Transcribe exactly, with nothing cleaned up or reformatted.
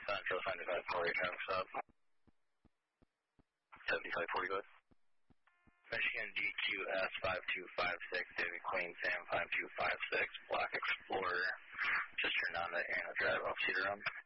Central seventy-five forty, traffic stop. seventy-five forty, go ahead. Michigan D Q S five two five six, David Queen, Sam five two five six, Black Explorer. Just turned on the Anna Drive off Cedar Run.